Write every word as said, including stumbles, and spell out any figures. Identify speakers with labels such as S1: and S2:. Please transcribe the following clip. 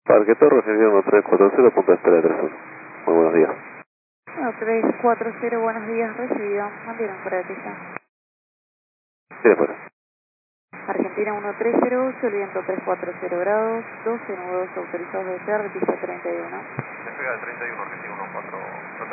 S1: Parque Torres, recibido uno tres cuatro cero, punto de espera de tres uno. Muy buenos días.
S2: uno tres cuatro cero, buenos días, recibido. Mantienen fuera de pista.
S1: Tire fuera.
S2: Argentina uno tres cero ocho, el viento tres cuatro cero grados, doce nudos autorizados de tierra, pista treinta y uno.
S3: Despega de treinta y uno, Argentina uno cuatro.